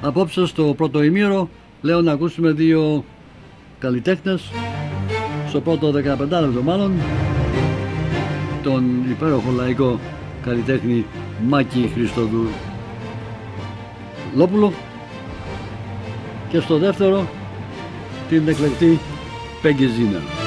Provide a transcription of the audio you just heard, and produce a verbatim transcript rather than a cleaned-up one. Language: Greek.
Απόψε στο πρώτο ημίωρο λέω να ακούσουμε δύο καλλιτέχνες. Στο πρώτο δεκαπέντε λεπτό μάλλον τον υπέροχο λαϊκό καλλιτέχνη Μάκη Χριστοδουλόπουλο και στο δεύτερο την εκλεκτή Πέγκη Ζήνα.